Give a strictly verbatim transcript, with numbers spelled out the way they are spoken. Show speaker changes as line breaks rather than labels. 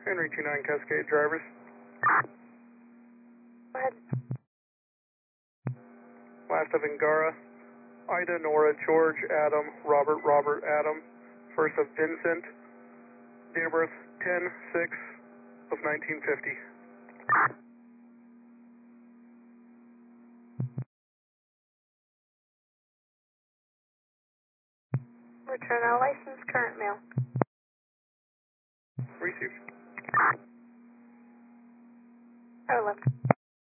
Henry two nine Cascade drivers.
Go ahead.
Last of Angara, Ida, Nora, George, Adam, Robert, Robert, Adam. First of Vincent, date of birth ten six of nineteen fifty.
Return all license, current mail.
Received.
Oh, left.